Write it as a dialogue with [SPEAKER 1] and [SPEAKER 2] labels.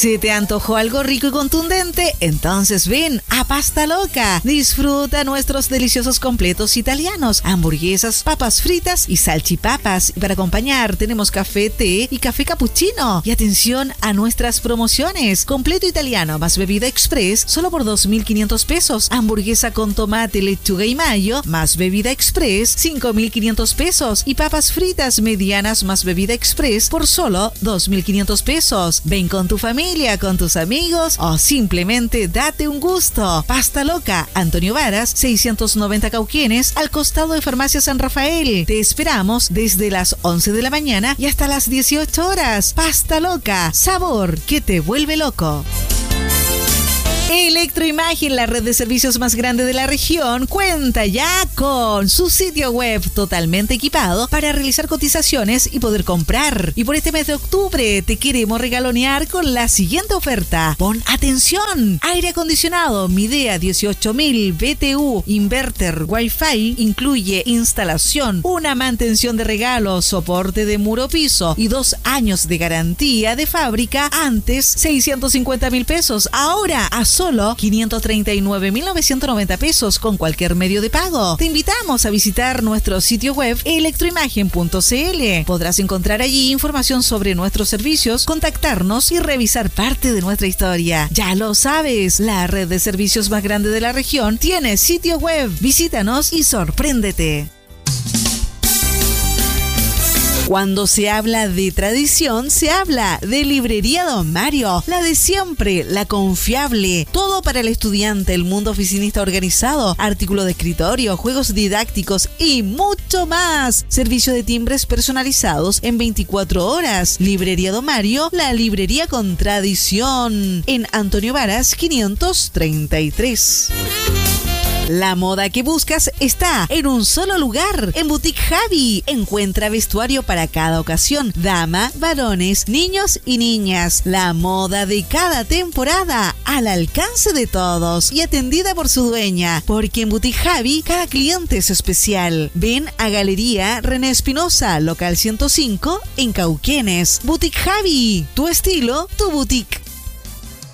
[SPEAKER 1] ¿Se te antojó algo rico y contundente? Entonces ven a Pasta Loca. Disfruta nuestros deliciosos completos italianos, hamburguesas, papas fritas y salchipapas. Y para acompañar tenemos café, té y café cappuccino. Y atención a nuestras promociones. Completo italiano más bebida express solo por 2.500 pesos. Hamburguesa con tomate, lechuga y mayo más bebida express 5.500 pesos. Y papas fritas medianas más bebida express por solo 2.500 pesos. Ven con tu familia, con tus amigos o simplemente date un gusto. Pasta Loca, Antonio Varas, 690 Cauquenes, al costado de Farmacia San Rafael. Te esperamos desde las 11 de la mañana y hasta las 18 horas. Pasta Loca, sabor que te vuelve loco. Electroimagen, la red de servicios más grande de la región, cuenta ya con su sitio web totalmente equipado para realizar cotizaciones y poder comprar. Y por este mes de octubre te queremos regalonear con la siguiente oferta. Pon atención: aire acondicionado Midea 18.000 BTU inverter Wi-Fi, incluye instalación, una mantención de regalo, soporte de muro piso y 2 años de garantía de fábrica. Antes 650.000 pesos, ahora a solo 539.990 pesos con cualquier medio de pago. Te invitamos a visitar nuestro sitio web electroimagen.cl. Podrás encontrar allí información sobre nuestros servicios, contactarnos y revisar parte de nuestra historia. Ya lo sabes, la red de servicios más grande de la región tiene sitio web. Visítanos y sorpréndete. Cuando se habla de tradición, se habla de Librería Don Mario, la de siempre, la confiable, todo para el estudiante, el mundo oficinista organizado, artículos de escritorio, juegos didácticos y mucho más. Servicio de timbres personalizados en 24 horas. Librería Don Mario, la librería con tradición, en Antonio Varas 533. La moda que buscas está en un solo lugar, en Boutique Javi. Encuentra vestuario para cada ocasión, dama, varones, niños y niñas. La moda de cada temporada al alcance de todos y atendida por su dueña, porque en Boutique Javi cada cliente es especial. Ven a Galería René Espinosa, local 105 en Cauquenes. Boutique Javi, tu estilo, tu boutique.